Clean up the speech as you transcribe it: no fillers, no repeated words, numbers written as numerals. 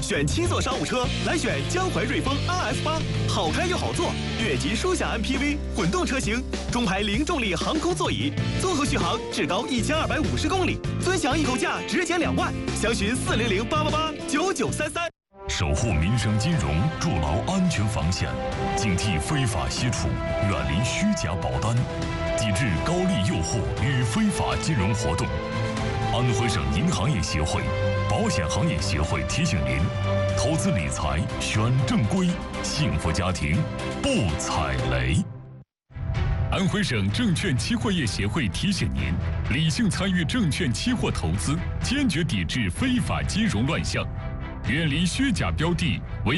选七座商务车，来选江淮瑞风 RS8，好开又好坐，越级舒享 MPV 混动车型，中排零重力航空座椅，综合续航至高1250公里，尊享易购价直减2万，详询400-888-9933。 守护民生金融，筑牢安全防线，警惕非法吸储，远离虚假保单，抵制高利诱惑与非法金融活动。安徽省银行业协会、保险行业协会提醒您：投资理财选正规，幸福家庭不踩雷。安徽省证券期货业协会提醒您：理性参与证券期货投资，坚决抵制非法金融乱象，远离虚假标的，为